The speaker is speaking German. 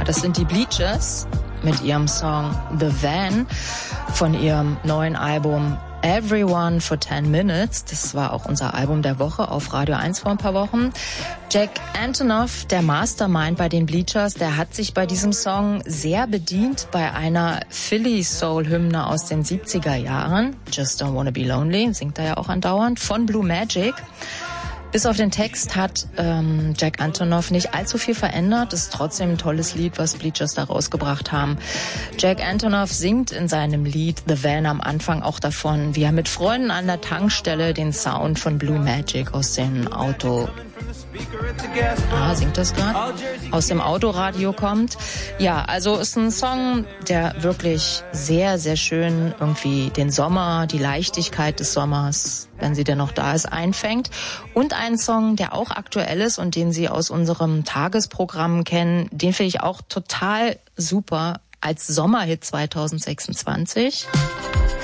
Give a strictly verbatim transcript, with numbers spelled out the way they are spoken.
das sind die Bleachers mit ihrem Song The Van von ihrem neuen Album Everyone for ten minutes. Das war auch unser Album der Woche auf Radio eins vor ein paar Wochen. Jack Antonoff, der Mastermind bei den Bleachers, der hat sich bei diesem Song sehr bedient bei einer Philly-Soul-Hymne aus den siebziger Jahren. Just Don't Wanna Be Lonely, singt er ja auch andauernd, von Blue Magic. Bis auf den Text hat ähm, Jack Antonoff nicht allzu viel verändert. Das ist trotzdem ein tolles Lied, was Bleachers da rausgebracht haben. Jack Antonoff singt in seinem Lied The Van am Anfang auch davon, wie er mit Freunden an der Tankstelle den Sound von Blue Magic aus dem Auto Ah, singt das gerade? Aus dem Autoradio kommt. Ja, also ist ein Song, der wirklich sehr, sehr schön irgendwie den Sommer, die Leichtigkeit des Sommers, wenn sie denn noch da ist, einfängt. Und ein Song, der auch aktuell ist und den Sie aus unserem Tagesprogramm kennen, den finde ich auch total super als Sommerhit zwanzig sechsundzwanzig.